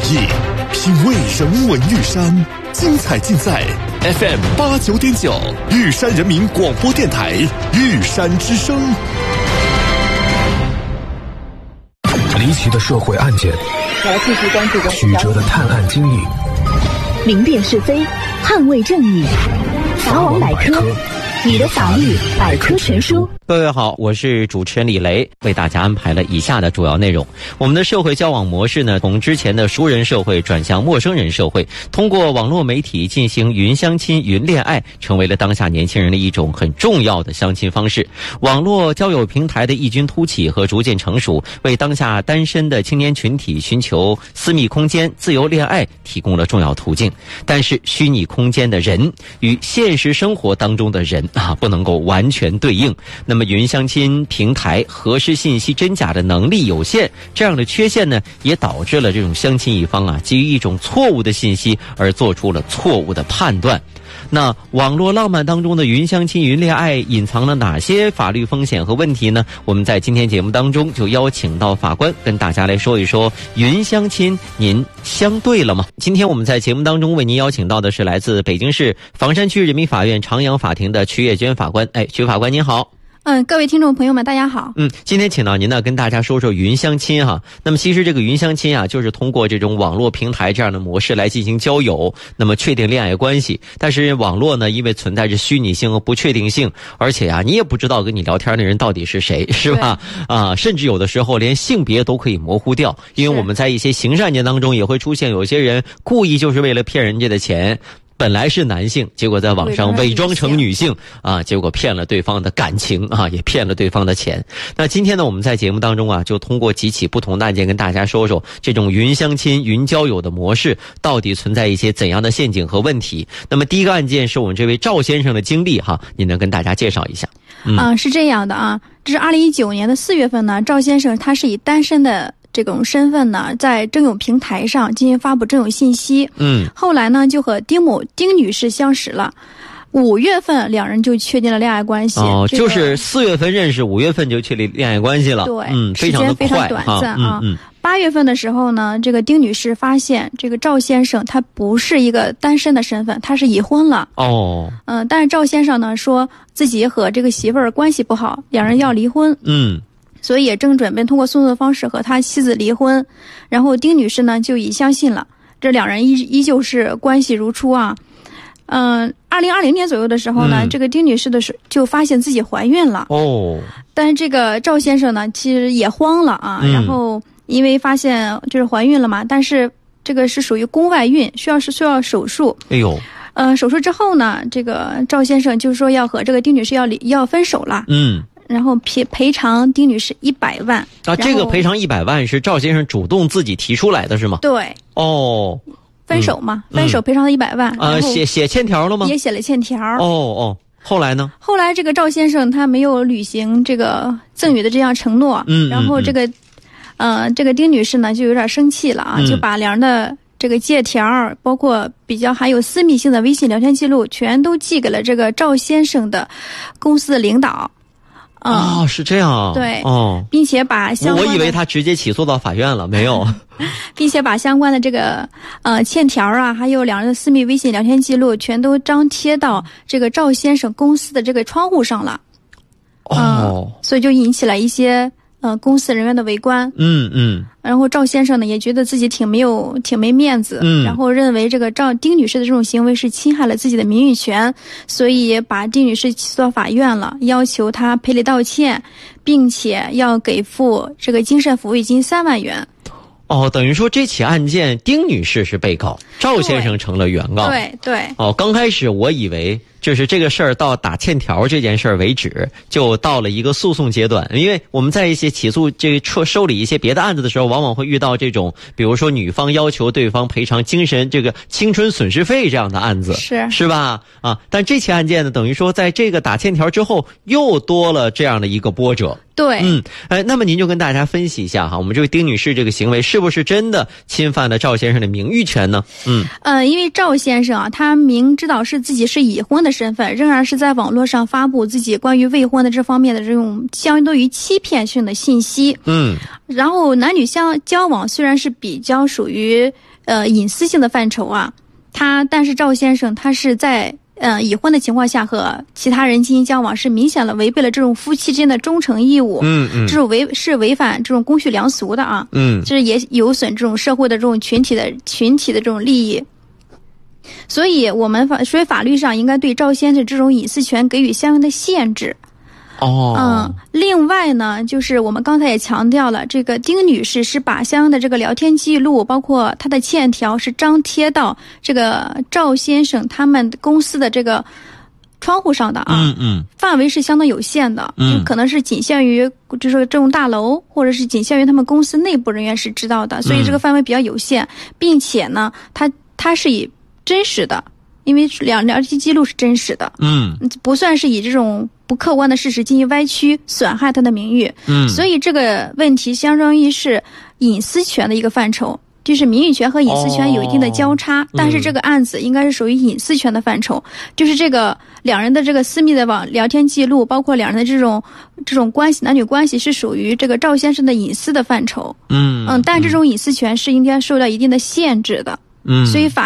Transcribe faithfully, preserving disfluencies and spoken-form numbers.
艺，品味人文玉山，精彩尽在 F M 八九点九玉山人民广播电台玉山之声。 离奇的社会案件， 我要继续关注曲折的探案经历， 明辨是非，捍卫正义。法网百科，你的法律百科全书。 各位好，我是主持人李雷，为大家安排了以下的主要内容。我们的社会交往模式呢，从之前的熟人社会转向陌生人社会，通过网络媒体进行云相亲、云恋爱，成为了当下年轻人的一种很重要的相亲方式。网络交友平台的异军突起和逐渐成熟，为当下单身的青年群体寻求私密空间、自由恋爱提供了重要途径。但是虚拟空间的人与现实生活当中的人啊，不能够完全对应。那么云相亲平台核实信息真假的能力有限，这样的缺陷呢，也导致了这种相亲一方啊，基于一种错误的信息而做出了错误的判断。那网络浪漫当中的云相亲、云恋爱隐藏了哪些法律风险和问题呢？我们在今天节目当中就邀请到法官跟大家来说一说云相亲，您相对了吗？今天我们在节目当中为您邀请到的是来自北京市房山区人民法院长阳法庭的曲叶娟法官。哎，曲法官您好。 嗯，各位听众朋友们大家好。 嗯，今天请到您呢跟大家说说云相亲哈。那么其实这个云相亲啊，就是通过这种网络平台这样的模式来进行交友，那么确定恋爱关系。但是网络呢，因为存在着虚拟性和不确定性，而且啊，你也不知道跟你聊天的人到底是谁，是吧？啊，甚至有的时候连性别都可以模糊掉，因为我们在一些刑事案件当中也会出现有些人故意就是为了骗人家的钱。本来是男性，结果在网上伪装成女性啊，结果骗了对方的感情啊，也骗了对方的钱。那今天呢，我们在节目当中啊，就通过几起不同的案件跟大家说说这种云相亲、云交友的模式到底存在一些怎样的陷阱和问题。那么第一个案件是我们这位赵先生的经历哈，您能跟大家介绍一下？ 嗯，啊是这样的啊，这是二零一九年的四月份呢，赵先生他是以单身的这种身份呢，在征友平台上进行发布征友信息。嗯，后来呢，就和丁某丁女士相识了。五月份两人就确定了恋爱关系。 哦， 这个、 就是四月份认识，五月份就确立恋爱关系了。 对， 嗯，非常的快， 时间非常短暂啊。 嗯嗯。 八月份的时候呢，这个丁女士发现这个赵先生他不是一个单身的身份，他是已婚了。哦。嗯、呃，但是赵先生呢说自己和这个媳妇儿关系不好，两人要离婚。嗯。所以也正准备通过诉讼的方式和他妻子离婚，然后丁女士呢就已相信了，这两人依依旧是关系如初啊。嗯，二零二零年左右的时候呢，嗯、这个丁女士的时就发现自己怀孕了。哦，但是这个赵先生呢，其实也慌了啊。嗯、然后因为发现就是怀孕了嘛，但是这个是属于宫外孕，需要是需要手术。哎呦。呃，手术之后呢，这个赵先生就说要和这个丁女士要离要分手了。嗯。然后赔赔偿丁女士一百万。 啊，这个赔偿一百万是赵先生主动自己提出来的是吗？ 对。哦。分手嘛，嗯、分手赔偿一百万。 啊、嗯，写写欠条了吗？ 也写了欠条。 哦哦，后来呢？ 后来这个赵先生他没有履行这个赠与的这样承诺。嗯。然后这个，嗯、呃，这个丁女士呢就有点生气了啊，嗯、就把两人的这个借条，包括比较含有私密性的微信聊天记录，全都寄给了这个赵先生的公司的领导。 嗯、哦，是这样啊。 对。哦，并且把相关的， 我以为他直接起诉到法院了，没有。 并且把相关的这个呃欠条啊，还有两人的私密微信聊天记录，全都张贴到这个赵先生公司的这个窗户上了。哦、呃，所以就引起了一些呃公司人员的围观。嗯嗯。然后赵先生呢也觉得自己挺没有挺没面子，嗯，然后认为这个赵丁女士的这种行为是侵害了自己的名誉权，所以把丁女士起诉到法院了，要求她赔礼道歉，并且要给付这个精神抚慰金三万元。 哦，等于说这起案件丁女士是被告，赵先生成了原告。 对对。 哦，刚开始我以为就是这个事儿到打欠条这件事儿为止，就到了一个诉讼阶段。因为我们在一些起诉这个受理一些别的案子的时候，往往会遇到这种，比如说女方要求对方赔偿精神这个青春损失费这样的案子， 是是吧？啊，但这起案件呢，等于说在这个打欠条之后，又多了这样的一个波折。 对。 嗯，哎，那么您就跟大家分析一下哈，我们这位丁女士这个行为是不是真的侵犯了赵先生的名誉权呢？嗯， 呃，因为赵先生啊，他明知道是自己是已婚的身份，仍然是在网络上发布自己关于未婚的这方面的这种相当于欺骗性的信息。 嗯， 然后男女相交往虽然是比较属于呃隐私性的范畴啊，他但是赵先生他是在呃已婚的情况下和其他人进行交往，是明显了违背了这种夫妻之间的忠诚义务。 嗯嗯， 这种违是违反这种公序良俗的啊。 嗯， 这也有损这种社会的这种群体的群体的这种利益。所以我们法所以法律上应该对赵先生这种隐私权给予相应的限制。 哦， 嗯，另外呢，就是我们刚才也强调了，这个丁女士是把相应的这个聊天记录，包括她的欠条，是张贴到这个赵先生他们公司的这个窗户上的啊。 嗯嗯， 范围是相当有限的， 嗯， 可能是仅限于就是这种大楼，或者是仅限于他们公司内部人员是知道的，所以这个范围比较有限，并且呢，它它是以真实的，因为聊聊天记录是真实的， 嗯， 不算是以这种不客观的事实进行歪曲损害他的名誉， 嗯， 所以这个问题相当于是隐私权的一个范畴，就是名誉权和隐私权有一定的交叉，哦，但是这个案子应该是属于隐私权的范畴，嗯，就是这个两人的这个私密的网聊天记录，包括两人的这种这种关系，男女关系是属于这个赵先生的隐私的范畴， 嗯嗯， 但这种隐私权是应该受到一定的限制的， 嗯， 所以法